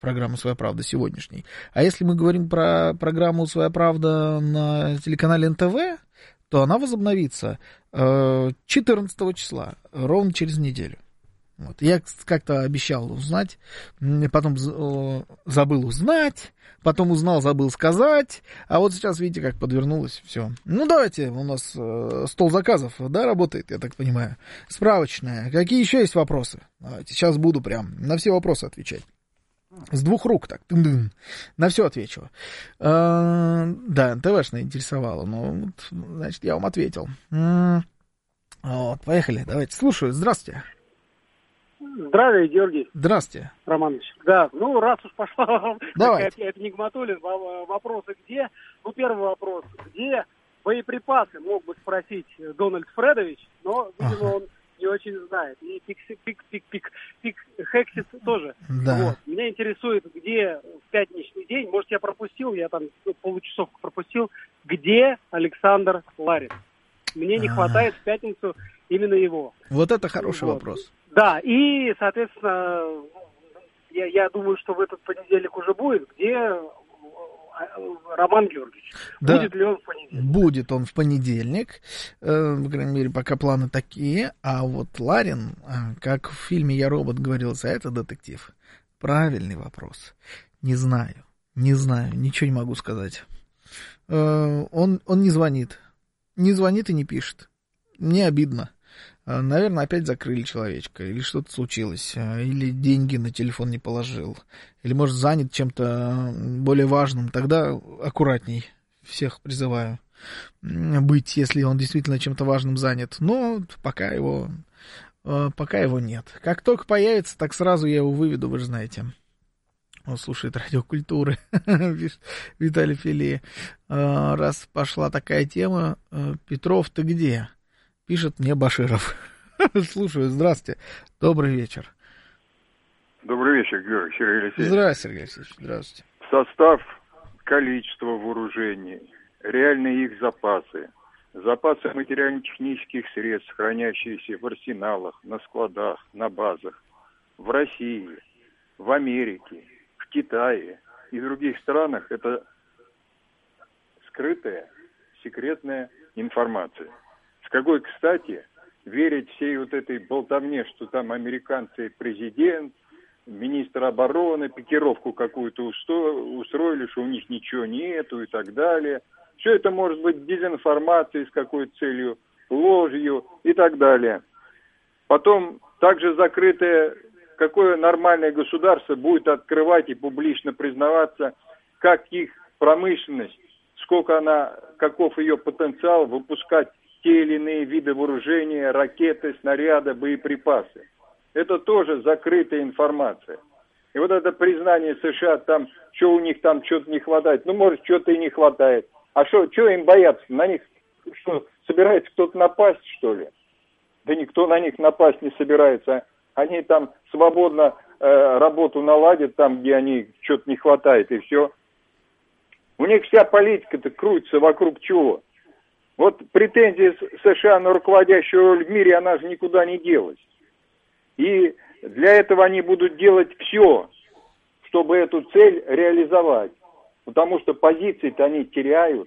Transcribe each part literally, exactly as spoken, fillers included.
программы «Своя правда» сегодняшней. А если мы говорим про программу «Своя правда» на телеканале эн тэ вэ, то она возобновится четырнадцатого числа, ровно через неделю. Вот. Я как-то обещал узнать, потом забыл узнать, потом узнал, забыл сказать, а вот сейчас, видите, как подвернулось все. Ну, давайте, у нас стол заказов, да, работает, я так понимаю, справочная. Какие еще есть вопросы? Давайте, сейчас буду прям на все вопросы отвечать. С двух рук так, тын-дын. На все отвечу. А, да, эн тэ вэ-шная интересовала, ну, вот, значит, я вам ответил. Вот, поехали, давайте, слушаю, здравствуйте. Здравия, Георгий. Здравствуйте. Романович. Да, ну, раз уж пошла Давайте. такая Нигматуллин, вопросы где? Ну, первый вопрос. Где боеприпасы, мог бы спросить Дональд Фредович, но, видимо, ага. он не очень знает. И пик-пик-пик-пик Хексис тоже. Да. Вот. Меня интересует, где в пятничный день, может, я пропустил, я там получасовку пропустил, где Александр Ларин? Мне не хватает в пятницу именно его. Вот это хороший вот. вопрос. Да, и, соответственно, я, я думаю, что в этот понедельник уже будет, где Роман Георгиевич. Да. Будет ли он в понедельник? Будет он в понедельник, э, по крайней мере, пока планы такие, а вот Ларин, как в фильме «Я робот» говорилось, а это детектив. Правильный вопрос. Не знаю, не знаю, ничего не могу сказать. Э, он, он не звонит, не звонит и не пишет. Мне обидно. Наверное, опять закрыли человечка, или что-то случилось, или деньги на телефон не положил, или, может, занят чем-то более важным. Тогда аккуратней всех призываю быть, если он действительно чем-то важным занят. Но пока его, пока его нет. Как только появится, так сразу я его выведу, вы же знаете. Он слушает радиокультуры, Виталий Филе. Раз пошла такая тема, Петров, ты где? Пишет мне Баширов. Слушаю, здравствуйте. Добрый вечер. Добрый вечер, Георгий Сергей Алексеевич. Здравствуйте, Сергей Алексеевич. Здравствуйте. Состав, количество вооружений, реальные их запасы, запасы материально-технических средств, хранящиеся в арсеналах, на складах, на базах, в России, в Америке, в Китае и в других странах, это скрытая, секретная информация. С какой, кстати, верить всей вот этой болтовне, что там американцы президент, министр обороны, пикировку какую-то устроили, что у них ничего нету и так далее. Все это может быть дезинформацией с какой-то целью, ложью и так далее. Потом также закрытое, какое нормальное государство будет открывать и публично признаваться, как их промышленность, сколько она, каков ее потенциал выпускать те или иные виды вооружения, ракеты, снаряды, боеприпасы. Это тоже закрытая информация. И вот это признание США, там, что у них там что-то не хватает, ну, может, что-то и не хватает. А что, что им бояться? На них что, собирается кто-то напасть, что ли? Да никто на них напасть не собирается. Они там свободно э, работу наладят, там, где они что-то не хватает, и все. У них вся политика-то крутится вокруг чего? Вот претензии США на руководящую роль в мире, она же никуда не делась. И для этого они будут делать все, чтобы эту цель реализовать. Потому что позиции-то они теряют.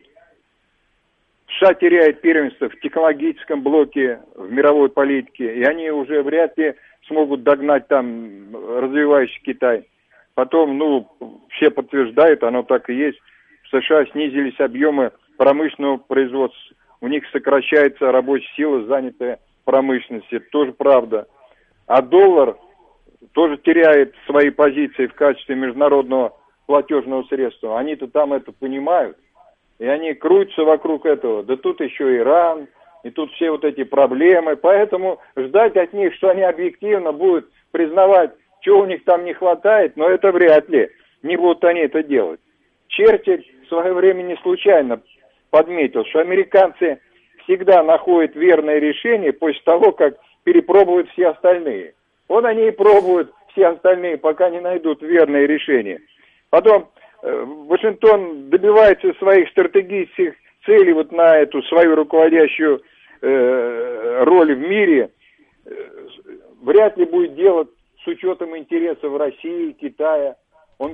США теряет первенство в технологическом блоке, в мировой политике, и они уже вряд ли смогут догнать там развивающий Китай. Потом, ну, все подтверждают, оно так и есть, в США снизились объемы промышленного производства. У них сокращается рабочая сила, занятая в промышленности. Это тоже правда. А доллар тоже теряет свои позиции в качестве международного платежного средства. Они-то там это понимают. И они крутятся вокруг этого. Да тут еще Иран, и тут все вот эти проблемы. Поэтому ждать от них, что они объективно будут признавать, чего у них там не хватает, но это вряд ли. Не будут они это делать. Черчилль в свое время не случайно подметил, что американцы всегда находят верное решение после того, как перепробуют все остальные. Вот они и пробуют все остальные, пока не найдут верное решение. Потом э, Вашингтон добивается своих стратегических целей вот на эту свою руководящую э, роль в мире. Э, вряд ли будет делать с учетом интересов России, Китая.